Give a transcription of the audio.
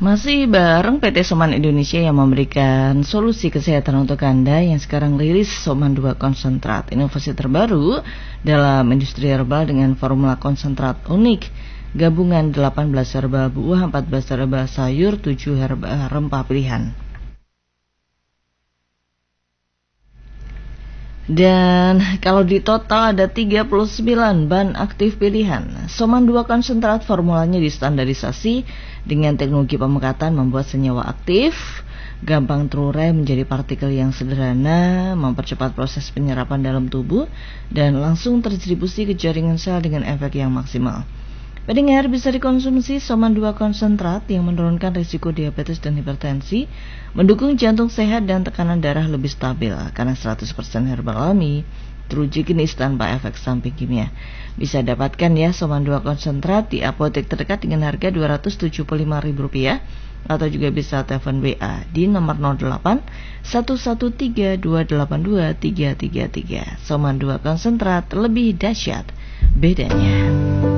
Masih bareng PT Soman Indonesia yang memberikan solusi kesehatan untuk Anda yang sekarang rilis Soman 2 konsentrat, inovasi terbaru dalam industri herbal dengan formula konsentrat unik, gabungan 18 herbal buah, 14 herbal sayur, 7 herbal rempah pilihan. Dan kalau di total ada 39 bahan aktif pilihan. Soman 2 konsentrat formulanya distandarisasi dengan teknologi pemekatan membuat senyawa aktif gampang terurai menjadi partikel yang sederhana, mempercepat proses penyerapan dalam tubuh dan langsung terdistribusi ke jaringan sel dengan efek yang maksimal. Pendengar, bisa dikonsumsi Soman 2 konsentrat yang menurunkan risiko diabetes dan hipertensi, mendukung jantung sehat dan tekanan darah lebih stabil karena 100% herbal alami, teruji klinis tanpa efek samping kimia. Bisa dapatkan ya Soman 2 konsentrat di apotek terdekat dengan harga Rp275.000 atau juga bisa telepon WA di nomor 08 113 282 333. Soman 2 konsentrat, lebih dahsyat bedanya.